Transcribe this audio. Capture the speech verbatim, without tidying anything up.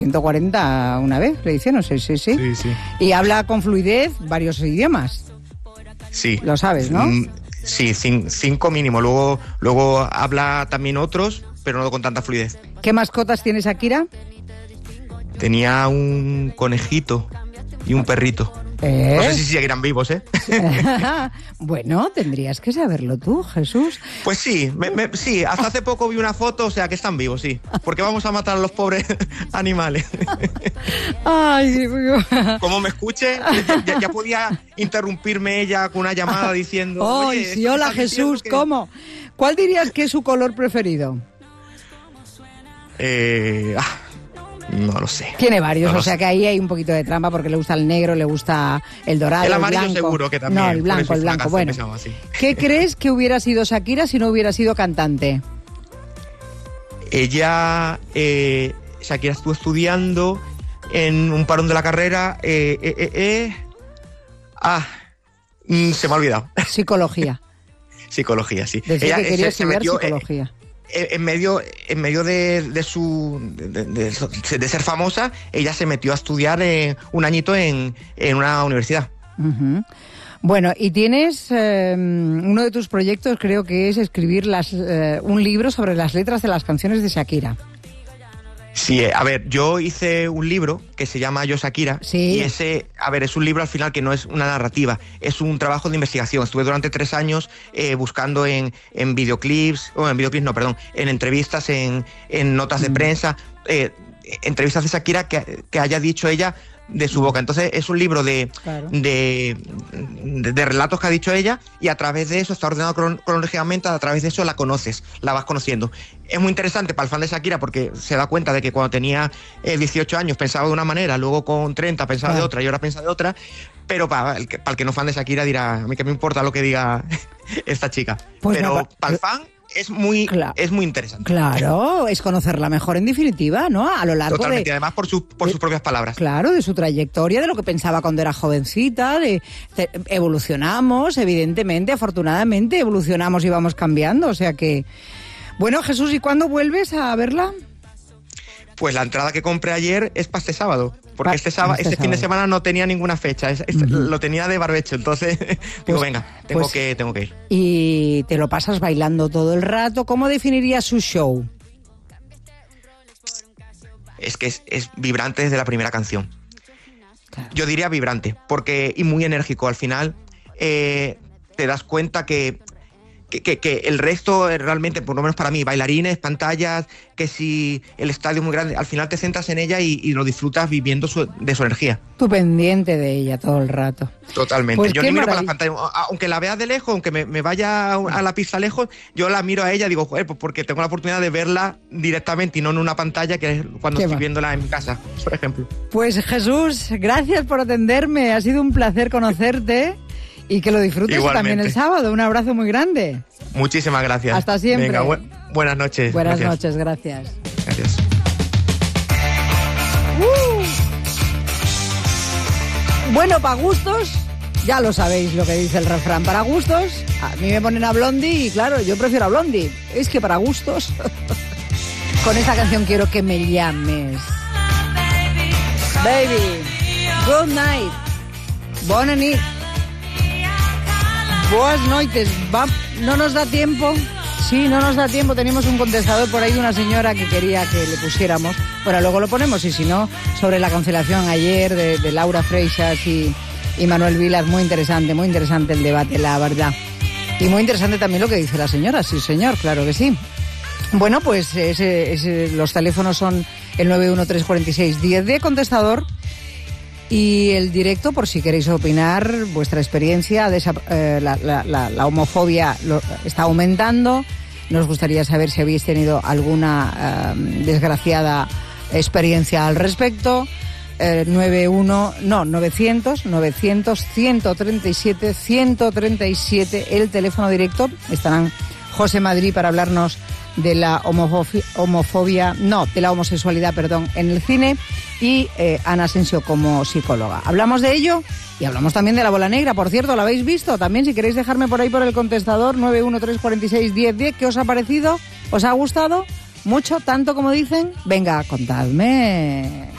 ciento cuarenta una vez, le hicieron, sí, sí, sí. Sí, sí. Y habla con fluidez varios idiomas. Sí. Lo sabes, ¿no? Mm, sí, cin- cinco mínimo. Luego, luego habla también otros, pero no con tanta fluidez. ¿Qué mascotas tienes, Shakira? Tenía un conejito y un perrito. ¿Eh? No sé si seguirán vivos, ¿eh? Bueno, tendrías que saberlo tú, Jesús. Pues sí, me, me, sí, hasta hace poco vi una foto, o sea que están vivos, sí. Porque vamos a matar a los pobres animales. Ay, Dios mío. Como me escuche, ya, ya podía interrumpirme ella con una llamada diciendo... Ay, Oye, sí, hola Jesús, que... ¿cómo? ¿Cuál dirías que es su color preferido? Eh... Ah. No lo sé. Tiene varios, no o sea sé. que ahí hay un poquito de trampa porque le gusta el negro, le gusta el dorado, el amarillo el blanco. seguro que también. No, el blanco, el blanco. Bueno, ¿qué crees que hubiera sido Shakira si no hubiera sido cantante? Ella, eh, Shakira estuvo estudiando en un parón de la carrera. Eh, eh, eh, eh. Ah, mm, se me ha olvidado. Psicología. Psicología, sí. Decía Ella que quería se, estudiar se metió, psicología. Eh, en medio en medio de, de su de, de, de ser famosa, ella se metió a estudiar eh, un añito en, en una universidad. Uh-huh. Bueno, y tienes eh, uno de tus proyectos, creo que es escribir las, eh, un libro sobre las letras de las canciones de Shakira. Sí, a ver, yo hice un libro que se llama Yo Shakira, sí. Y ese, a ver, es un libro al final que no es una narrativa, es un trabajo de investigación. Estuve durante tres años eh, buscando en, en videoclips, o en videoclips no, perdón, en entrevistas, en, en notas de mm. prensa, eh, entrevistas de Shakira que, que haya dicho ella de su boca. Entonces es un libro de, claro. de, de, de relatos que ha dicho ella y a través de eso está ordenado cron- cronológicamente, a través de eso la conoces, la vas conociendo. Es muy interesante para el fan de Shakira porque se da cuenta de que cuando tenía eh, dieciocho años pensaba de una manera, luego con treinta pensaba claro. de otra y ahora piensa de otra, pero para el que, para el que no es fan de Shakira dirá, a mí que me importa lo que diga esta chica. Pues pero no, para el fan es muy, claro. es muy interesante. Claro, es conocerla mejor en definitiva, ¿no? A lo largo Totalmente, de... y además por, su, por de, sus propias palabras. Claro, de su trayectoria, de lo que pensaba cuando era jovencita, de, de evolucionamos, evidentemente, afortunadamente, evolucionamos y vamos cambiando, o sea que... Bueno, Jesús, ¿y cuándo vuelves a verla? Pues la entrada que compré ayer es para este sábado, porque pa- este, sábado, este, este sábado. fin de semana no tenía ninguna fecha, es, es, uh-huh. lo tenía de barbecho, entonces pues, digo, venga, tengo, pues, que, tengo que ir. Y te lo pasas bailando todo el rato, ¿cómo definirías su show? Es que es, es vibrante desde la primera canción. Claro. Yo diría vibrante, porque y muy enérgico, al final eh, te das cuenta que... Que, que, que el resto realmente, por lo menos para mí, bailarines, pantallas, que si el estadio es muy grande, al final te centras en ella y, y lo disfrutas viviendo su, de su energía. Tú pendiente de ella todo el rato. Totalmente. Pues yo ni miro maravilla. para las pantallas, aunque la vea de lejos, aunque me, me vaya a la pista lejos, yo la miro a ella y digo, joder, pues porque tengo la oportunidad de verla directamente y no en una pantalla que es cuando Qué estoy mal. viéndola en mi casa, por ejemplo. Pues Jesús, gracias por atenderme, ha sido un placer conocerte. Y que lo disfrutes Igualmente. también el sábado. Un abrazo muy grande. Muchísimas gracias. Hasta siempre. Venga, bu- buenas noches. Buenas gracias. noches, gracias. Gracias. Uh. Bueno, para gustos, ya lo sabéis lo que dice el refrán. Para gustos, a mí me ponen a Blondie y claro, yo prefiero a Blondie. Es que para gustos, con esta canción quiero que me llames. Baby, good night. Bona nit. Buenas noches. Va, no nos da tiempo. Sí, no nos da tiempo. Tenemos un contestador por ahí de una señora que quería que le pusiéramos. Bueno, luego lo ponemos y si no, sobre la cancelación ayer de, de Laura Freixas y, y Manuel Vilas. Muy interesante, muy interesante el debate, la verdad. Y muy interesante también lo que dice la señora. Sí, señor, claro que sí. Bueno, pues ese, ese, los teléfonos son el nueve uno tres cuatro seis uno cero de contestador. Y el directo, por si queréis opinar, vuestra experiencia, de esa, eh, la, la, la, la homofobia lo, está aumentando. Nos gustaría saber si habéis tenido alguna eh, desgraciada experiencia al respecto. Eh, nueve uno, no, novecientos, novecientos, ciento treinta y siete, ciento treinta y siete, el teléfono directo. Estarán José Madrid para hablarnos de la homofobia, homofobia, no, de la homosexualidad, perdón, en el cine, y eh, Ana Asensio como psicóloga. Hablamos de ello y hablamos también de La Bola Negra, por cierto, ¿la habéis visto? También, si queréis dejarme por ahí por el contestador, nueve uno tres cuatro seis uno cero uno cero, ¿qué os ha parecido? ¿Os ha gustado? ¿Mucho? ¿Tanto como dicen? Venga, contadme.